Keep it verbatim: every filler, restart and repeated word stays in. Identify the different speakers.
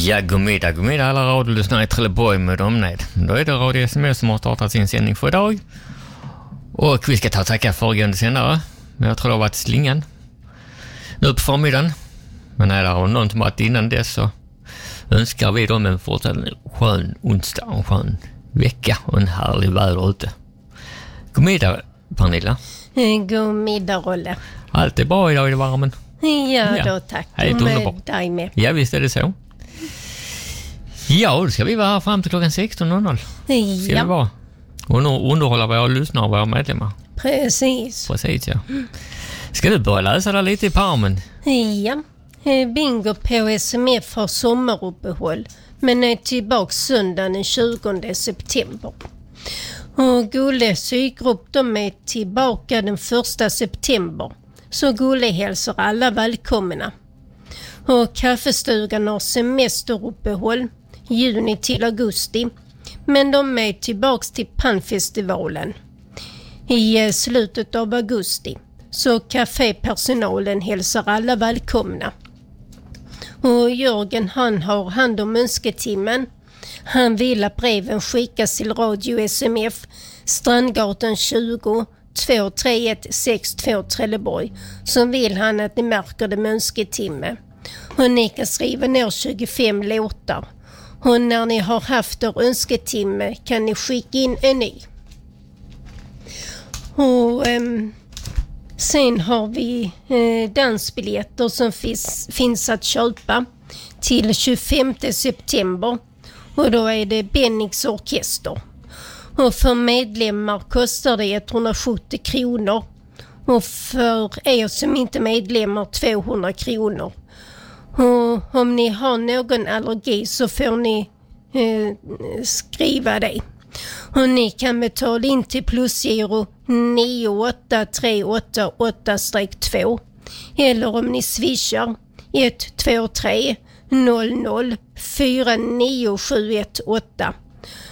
Speaker 1: Ja, god middag, god middag alla radiolyssnare i Trelleborg med omnejd. Då är det Radio S M S som har startat sin sändning för idag. Och vi ska ta och tacka föregående sändare. Men jag tror det har varit slingan. Nu på förmiddagen. Men är det någon som varit innan dess så önskar vi dem en fortsatt skön onsdag, en skön vecka och en härlig väder ute. God middag, Pernilla.
Speaker 2: God middag, Rolle.
Speaker 1: Allt är bra idag i varmen.
Speaker 2: Ja, då tack.
Speaker 1: Helt underbart.
Speaker 2: Dig med.
Speaker 1: Ja, visst är det så. Ja, då ska vi vara här fram till klockan sexton noll noll. Ska
Speaker 2: Ja,
Speaker 1: vi vara. Och nu underhålla våra lyssnare och våra medlemmar.
Speaker 2: precis.
Speaker 1: Precis, ja. Ska du börja läsa där lite i parmen?
Speaker 2: Ja, Bingo på S M F har sommaruppehåll men är tillbaka söndagen den tjugonde september. Och Gulle sygrupp de är tillbaka den första september. Så Gulle hälsar alla välkomna. Och kaffestugan har semesteruppehåll juni till augusti. Men de är tillbaks till Pannfestivalen i slutet av augusti. Så kafépersonalen hälsar alla välkomna. Och Jörgen han har hand om önsketimmen. Han vill att breven skickas till Radio S M F Strandgatan tjugo två tre ett sex två Trelleborg. Så vill han att ni märker det med önsketimme. Och ni kan skriva ner tjugofem låtar. Och när ni har haft er önsketimme kan ni skicka in en ny. Och um, sen har vi eh, dansbiljetter som finns, finns att köpa till tjugofemte september. Och då är det Bennix orkester. Och för medlemmar kostar det etthundrasjuttio kronor. Och för er som inte är medlemmar tvåhundra kronor. Och om ni har någon allergi så får ni eh, skriva det. Och ni kan betala in till plusgiro nio åtta tre åtta åtta två. Eller om ni swishar ett två tre noll noll fyra nio sju ett åtta.